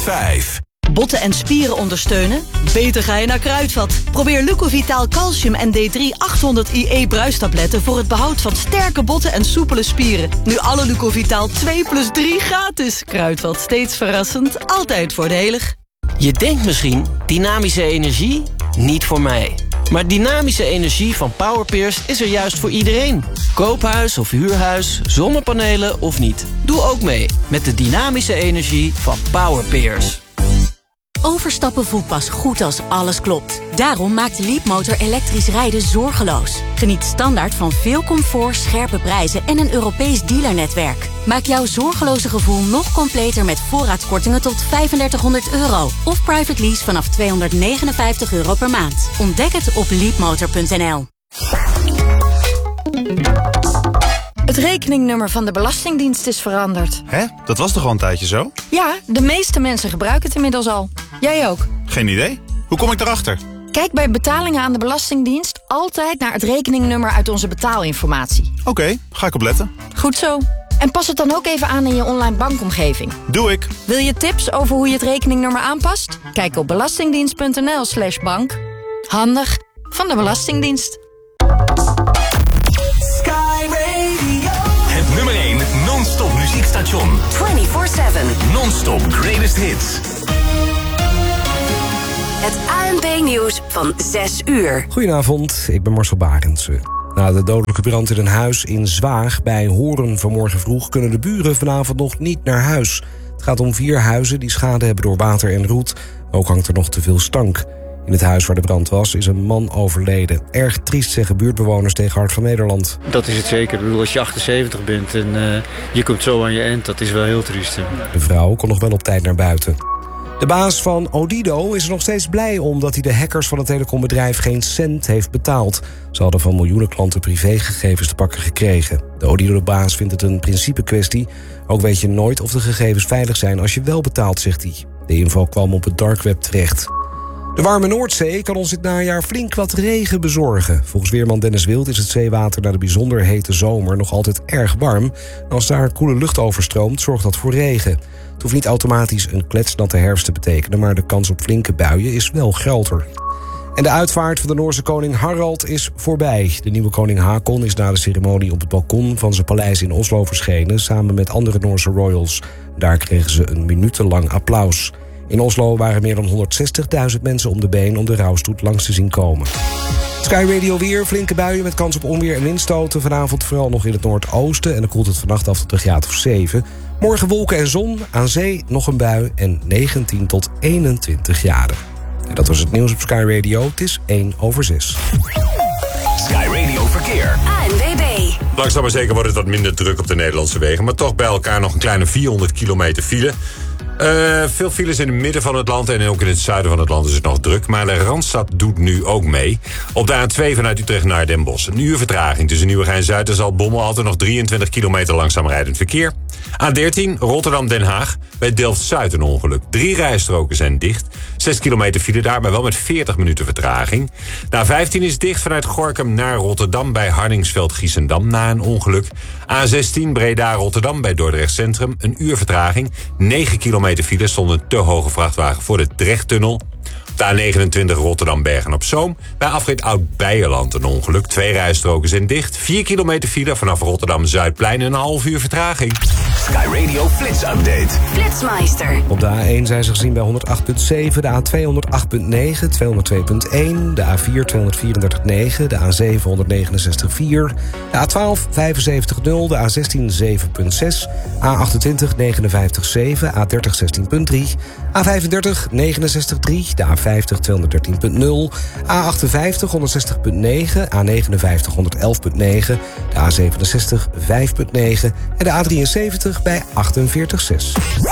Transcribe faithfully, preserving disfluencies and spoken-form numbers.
vijf. Botten en spieren ondersteunen? Beter ga je naar Kruidvat. Probeer Lucovitaal Calcium en D drie achthonderd I E bruistabletten... voor het behoud van sterke botten en soepele spieren. Nu alle Lucovitaal twee plus drie gratis. Kruidvat, steeds verrassend, altijd voordelig. Je denkt misschien, dynamische energie? Niet voor mij. Maar dynamische energie van Powerpeers is er juist voor iedereen. Koophuis of huurhuis, zonnepanelen of niet. Doe ook mee met de dynamische energie van Powerpeers. Overstappen voelt pas goed als alles klopt. Daarom maakt Leapmotor elektrisch rijden zorgeloos. Geniet standaard van veel comfort, scherpe prijzen en een Europees dealernetwerk. Maak jouw zorgeloze gevoel nog completer met voorraadskortingen tot vijfendertighonderd euro. Of private lease vanaf tweehonderdnegenenvijftig euro per maand. Ontdek het op leapmotor punt n l. Het rekeningnummer van de Belastingdienst is veranderd. Hè? Dat was toch al een tijdje zo? Ja, de meeste mensen gebruiken het inmiddels al. Jij ook? Geen idee. Hoe kom ik erachter? Kijk bij betalingen aan de Belastingdienst altijd naar het rekeningnummer uit onze betaalinformatie. Oké, okay, ga ik opletten. Goed zo. En pas het dan ook even aan in je online bankomgeving. Doe ik. Wil je tips over hoe je het rekeningnummer aanpast? Kijk op belastingdienst punt n l slash bank. Handig van de Belastingdienst. Het nummer één non-stop muziekstation. vierentwintig zeven. Non-stop greatest hits. Het A N P-nieuws van zes uur. Goedenavond, ik ben Marcel Barendse. Na de dodelijke brand in een huis in Zwaag bij Horen vanmorgen vroeg... kunnen de buren vanavond nog niet naar huis. Het gaat om vier huizen die schade hebben door water en roet. Ook hangt er nog te veel stank. In het huis waar de brand was is een man overleden. Erg triest, zeggen buurtbewoners tegen Hart van Nederland. Dat is het zeker. Ik bedoel, als je achtenzeventig bent en uh, je komt zo aan je eind, dat is wel heel triest. De vrouw kon nog wel op tijd naar buiten. De baas van Odido is er nog steeds blij om dat hij de hackers van het telecombedrijf geen cent heeft betaald. Ze hadden van miljoenen klanten privégegevens te pakken gekregen. De Odido-baas vindt het een principe-kwestie. Ook weet je nooit of de gegevens veilig zijn als je wel betaalt, zegt hij. De info kwam op het dark web terecht. De warme Noordzee kan ons dit najaar flink wat regen bezorgen. Volgens weerman Dennis Wild is het zeewater na de bijzonder hete zomer nog altijd erg warm. En als daar koele lucht overstroomt, zorgt dat voor regen. Het hoeft niet automatisch een kletsnatte herfst te betekenen, maar de kans op flinke buien is wel groter. En de uitvaart van de Noorse koning Harald is voorbij. De nieuwe koning Hakon is na de ceremonie op het balkon van zijn paleis in Oslo verschenen, samen met andere Noorse royals. Daar kregen ze een minutenlang applaus. In Oslo waren meer dan honderdzestigduizend mensen om de been om de rouwstoet langs te zien komen. Sky Radio weer, flinke buien met kans op onweer en windstoten. Vanavond vooral nog in het noordoosten en dan koelt het vannacht af tot een graad of zeven. Morgen wolken en zon, aan zee nog een bui en negentien tot eenentwintig graden. En dat was het nieuws op Sky Radio. Het is één over zes. Sky Radio Verkeer. A N W B. Langzaam maar zeker wordt het wat minder druk op de Nederlandse wegen, maar toch bij elkaar nog een kleine vierhonderd kilometer file. Uh, veel files in het midden van het land en ook in het zuiden van het land is het nog druk. Maar de Randstad doet nu ook mee. Op de A twee vanuit Utrecht naar Den Bosch. Een uur vertraging tussen Nieuwegein-Zuid en Zaltbommel. Altijd nog drieëntwintig kilometer langzaam rijdend verkeer. A dertien Rotterdam-Den Haag. Bij Delft-Zuid een ongeluk. Drie rijstroken zijn dicht. Zes kilometer file daar, maar wel met veertig minuten vertraging. De A vijftien is dicht vanuit Gorinchem naar Rotterdam bij Hardingsveld-Giessendam na een ongeluk. A zestien Breda-Rotterdam bij Dordrecht Centrum. Een uur vertraging. negen kilometer file stond een te hoge vrachtwagen voor de Drechttunnel. Op de A negenentwintig Rotterdam-Bergen-op-Zoom. Bij afrit Oud-Beijerland een ongeluk. Twee rijstroken zijn dicht. vier kilometer file vanaf Rotterdam-Zuidplein en een half uur vertraging. Sky Radio Flits Update. Flitsmeister. Op de A één zijn ze gezien bij honderdacht komma zeven, de A twee honderdacht komma negen, tweehonderdtwee komma één, de A vier tweehonderdvierendertig komma negen, de A zeven honderdnegenenzestig komma vier, de A twaalf vijfenzeventig komma nul, de A zestien zeven komma zes, A achtentwintig negenenvijftig komma zeven, A dertig zestien komma drie, A vijfendertig negenenzestig komma drie, de A vijftig tweehonderddertien komma nul, A achtenvijftig honderdzestig komma negen, A negenenvijftig honderdelf komma negen, de A zevenenzestig vijf komma negen en de A drieënzeventig bij achtenveertig komma zes.